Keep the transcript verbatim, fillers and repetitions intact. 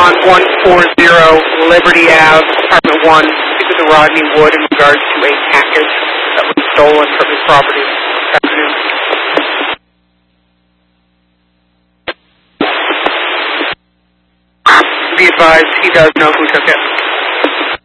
on one forty Liberty Ave, Apartment one, speak with Rodney Wood in regards to a package that was stolen from his property this afternoon. Be advised, he does know who took it.